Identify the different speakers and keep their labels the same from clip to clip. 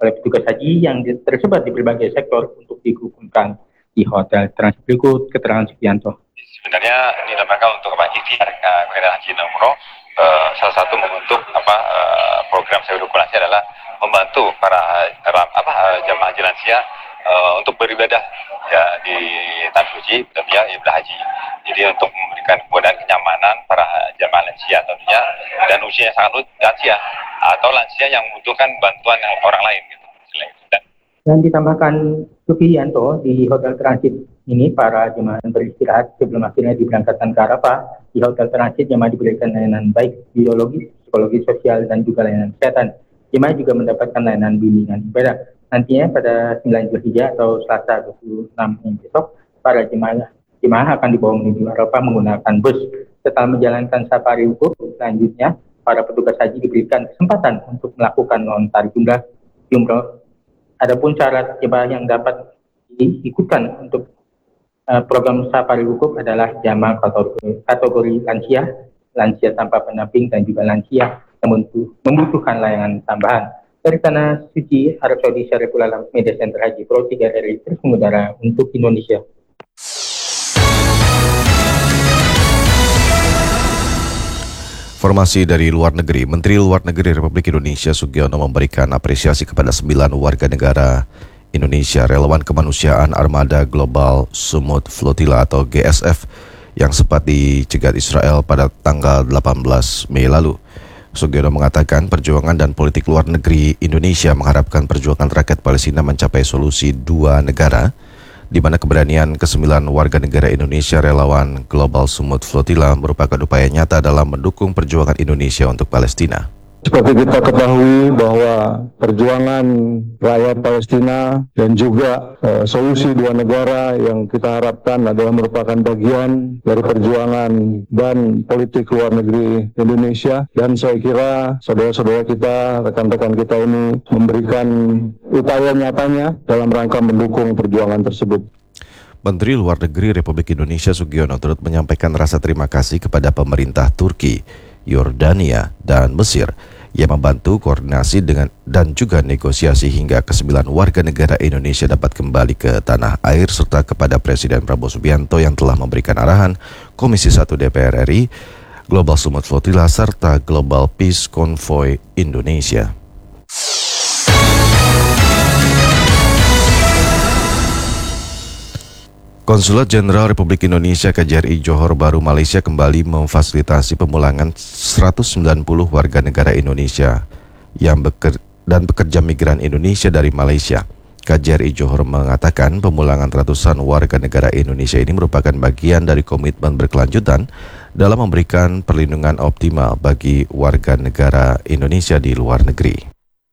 Speaker 1: oleh petugas haji yang tersebar di berbagai sektor untuk dikumpulkan di Hotel Transit. Berikut keterangan Sugianto.
Speaker 2: Sebenarnya ini lembaga untuk ikhtiar Haji dan Umroh, salah satu membentuk program sirkulasi adalah membantu para jamaah haji lansia untuk beribadah ya di Tanah Suci dan ibadah haji. Jadi untuk memberikan kemudahan kenyamanan para jamaah lansia tentunya, dan usianya sangat lansia atau lansia yang membutuhkan bantuan orang lain gitu.
Speaker 1: Dan ditambahkan Sugianto, di Hotel Transit ini para jemaah beristirahat sebelum akhirnya diberangkatkan ke Arafah. Di Hotel Transit jemaah diberikan layanan baik biologis, psikologi, sosial, dan juga layanan kesehatan. Jemaah juga mendapatkan layanan bimbingan ibadah. Nantinya pada 9 Zulhijjah atau Selasa 26 besok, para jemaah akan dibawa menuju Arafah menggunakan bus. Setelah menjalankan safari wukuf, selanjutnya para petugas haji diberikan kesempatan untuk melakukan lontar jumroh. Adapun syarat jemaah yang dapat diikutkan untuk program safari wukuf adalah jamaah kategori lansia tanpa pendamping, dan juga lansia yang membutuhkan layanan tambahan. Dari Tanah Suci, Arab Saudi, Syariful Alam, Media Center Haji Pro 3 RRI terus mengudara untuk Indonesia.
Speaker 3: Informasi dari luar negeri, Menteri Luar Negeri Republik Indonesia Sugiono memberikan apresiasi kepada 9 warga negara Indonesia relawan kemanusiaan Armada Global Sumut Flotilla atau GSF yang sempat dicegat Israel pada tanggal 18 Mei lalu. Sugiono mengatakan perjuangan dan politik luar negeri Indonesia mengharapkan perjuangan rakyat Palestina mencapai solusi dua negara, di mana keberanian ke-9 warga negara Indonesia relawan Global Sumut Flotilla merupakan upaya nyata dalam mendukung perjuangan Indonesia untuk Palestina.
Speaker 4: Seperti kita ketahui bahwa perjuangan rakyat Palestina dan juga solusi dua negara yang kita harapkan adalah merupakan bagian dari perjuangan dan politik luar negeri Indonesia, dan saya kira saudara-saudara kita, rekan-rekan kita ini memberikan upaya nyatanya dalam rangka mendukung perjuangan tersebut.
Speaker 3: Menteri Luar Negeri Republik Indonesia Sugiono turut menyampaikan rasa terima kasih kepada pemerintah Turki, Yordania, dan Mesir yang membantu koordinasi dan juga negosiasi hingga ke-9 warga negara Indonesia dapat kembali ke tanah air, serta kepada Presiden Prabowo Subianto yang telah memberikan arahan Komisi 1 DPR RI, Global Sumut Flotilla, serta Global Peace Convoy Indonesia. Konsulat Jenderal Republik Indonesia KJRI Johor Bahru Malaysia kembali memfasilitasi pemulangan 190 warga negara Indonesia yang pekerja migran Indonesia dari Malaysia. KJRI Johor mengatakan pemulangan ratusan warga negara Indonesia ini merupakan bagian dari komitmen berkelanjutan dalam memberikan perlindungan optimal bagi warga negara Indonesia di luar negeri.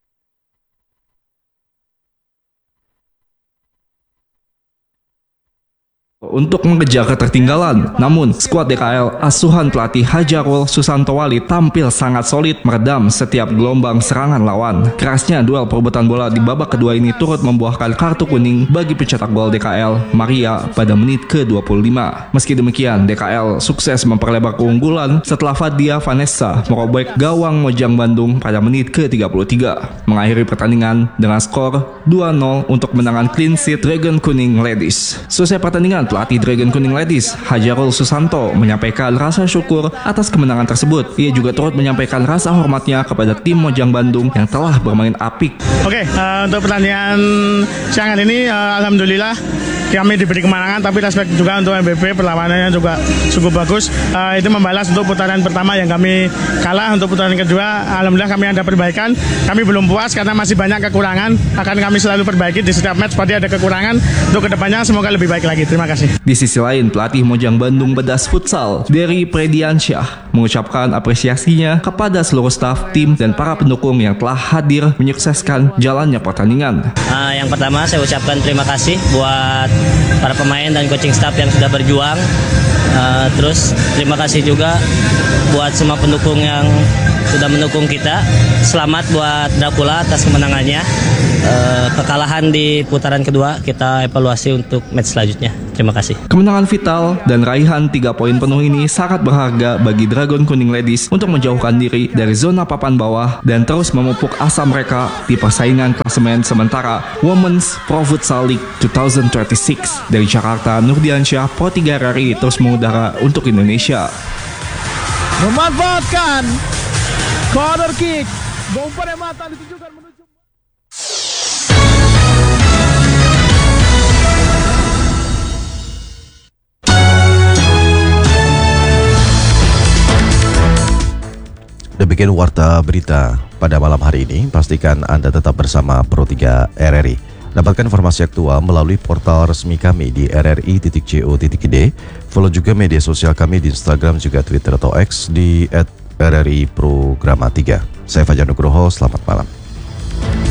Speaker 5: Untuk mengejar ketertinggalan, namun skuad DKL asuhan pelatih Hajarul Susantowali tampil sangat solid meredam setiap gelombang serangan lawan. Kerasnya duel perebutan bola di babak kedua ini turut membuahkan kartu kuning bagi pencetak gol DKL, Maria, pada menit ke-25. Meski demikian, DKL sukses memperlebar keunggulan setelah Fadia Vanessa merobek gawang Mojang Bandung pada menit ke-33, mengakhiri pertandingan dengan skor 2-0 untuk menangan clean sheet Dragon Kuning Ladies. Selesai pertandingan, pelatih Dragon Kuning Ladies, Hajarul Susanto, menyampaikan rasa syukur atas kemenangan tersebut. Ia juga turut menyampaikan rasa hormatnya kepada tim Mojang Bandung yang telah bermain apik.
Speaker 6: Untuk pertandingan siang hari ini, alhamdulillah kami diberi kemenangan, tapi respect juga untuk MVP, perlawanannya juga cukup bagus. Itu membalas untuk putaran pertama yang kami kalah. Untuk putaran kedua, alhamdulillah kami ada perbaikan. Kami belum puas karena masih banyak kekurangan. Akan kami selalu perbaiki di setiap match, pasti ada kekurangan. Untuk kedepannya semoga lebih baik lagi. Terima kasih.
Speaker 5: Di sisi lain, pelatih Mojang Bandung Bedas Futsal, Dery Prediansyah, mengucapkan apresiasinya kepada seluruh staf, tim, dan para pendukung yang telah hadir menyukseskan jalannya pertandingan.
Speaker 7: Yang pertama, saya ucapkan terima kasih buat para pemain dan coaching staff yang sudah berjuang. Terus terima kasih juga buat semua pendukung yang sudah mendukung kita. Selamat buat Dracula atas kemenangannya. Kekalahan di putaran kedua kita evaluasi untuk match selanjutnya. Terima kasih.
Speaker 5: Kemenangan vital dan raihan 3 poin penuh ini sangat berharga bagi Dragon Kuning Ladies untuk menjauhkan diri dari zona papan bawah dan terus memupuk asa mereka di persaingan klasemen sementara Women's Pro Futsal League 2026. Dari Jakarta, Nurdiansyah, Pro 3 RRI terus mengudara untuk Indonesia.
Speaker 8: Memanfaatkan corner kick, bomber yang mata ditujukan menuju.
Speaker 3: Demikian warta berita pada malam hari ini. Pastikan Anda tetap bersama Pro 3 RRI. Dapatkan informasi aktual melalui portal resmi kami di rri.co.id. Follow juga media sosial kami di Instagram juga Twitter atau X di @RRI Programa 3. Saya Fajar Nugroho, selamat malam.